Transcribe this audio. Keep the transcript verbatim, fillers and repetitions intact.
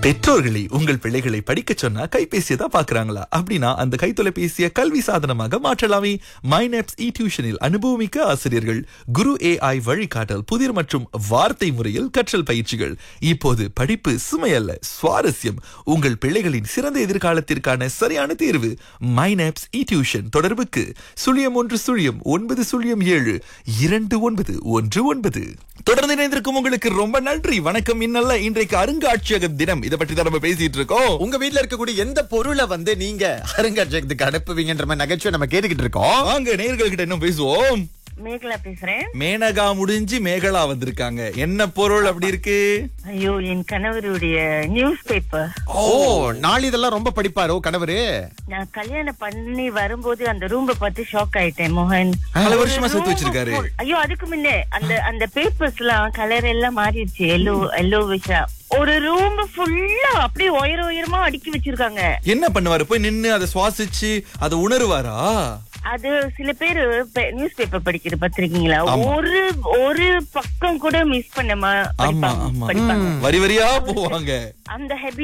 பெற்றோர்களை உங்கள் பிள்ளைகளை படிக்க சொன்னா கைபேசியை தான் பாக்குறாங்களா? அப்படின்னா அந்த கைத்தொலைபேசியை கல்வி சாதனமாக மாற்றலாமே. மைனப்ஸ் இ டியூஷனில் அனுபவமிக்க ஆசிரியர்கள், குரு ஏஐ வழிகாட்டல், புதிர் மற்றும் வார்த்தை முறையில் கற்றல் பயிற்சிகள். இப்போது படிப்பு சுமையல்ல, சுவாரஸ்யம். உங்கள் பிள்ளைகளின் சிறந்த எதிர்காலத்திற்கான சரியான தேர்வு மைனப்ஸ் இ டியூஷன். தொடர்புக்கு சுழியம் ஒன்று சுழியம் ஒன்பது சுழியம் ஏழு இரண்டு ஒன்பது ஒன்று ஒன்பது. தொடர்ந்து இணைந்திருக்கும் உங்களுக்கு ரொம்ப நன்றி. வணக்கம். இன்னல்ல இன்றைக்கு அருங்காட்சியக தினம். இதை பற்றி தான் நம்ம பேசிட்டு இருக்கோம். உங்க வீட்ல இருக்கக்கூடிய எந்த பொருளை வந்து நீங்க அருங்காட்சியகத்துக்கு அனுப்புவீங்கன்ற மாதிரி நகைச்சுவை நம்ம கேட்டுக்கிட்டு இருக்கோம். வாங்க நேயர்கள் கிட்ட இன்னும் பேசுவோம். மேகலா பேசுறேன். மேனகா முடிஞ்சு மேகலா வந்திருக்காங்க. என்ன பொருள் அப்படி இருக்கு? ஐயோ, என் கணவருடைய நியூஸ் பேப்பர். ஓ, நாளிதெல்லாம் ரொம்ப படிப்பாரோ கணவரு? நான் கல்யாணம் பண்ணி வரும்போது அந்த ரூம்ப பார்த்து ஷாக் ஆயிட்டேன் மோகன். பல வருஷமா சேர்த்து வச்சிருக்காரு. ஐயோ, அதுக்கு முன்னே அந்த அந்த பேப்பர்ஸ் எல்லாம் கலர் எல்லாம் மாறிடுச்சு. எல்லோ எல்லோ விஷா ஒரு ரூம் ஃபுல்லா அப்படியே உயர உயரமா அடுக்கி வச்சிருக்காங்க. என்ன பண்ணுவாரு? போய் நின்னு அதை சுவாசிச்சு அதை உணருவாரா? அது சில பேரு நியூஸ் பேப்பர் படிக்கிறது பாத்திருக்கீங்களா? ஒரு ஒரு பக்கம் கூட மிஸ் பண்ணாம படிப்பாங்க. வரி வரியா போவாங்க. அந்த ஹெபி